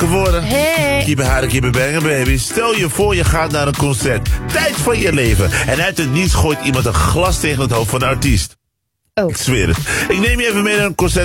wakker worden. Hey. Keep it hard, keep it banging, baby. Stel je voor, je gaat naar een concert. Tijd van je leven. En uit het niets gooit iemand een glas tegen het hoofd van de artiest. Oh. Ik zweer het. Ik neem je even mee naar een concert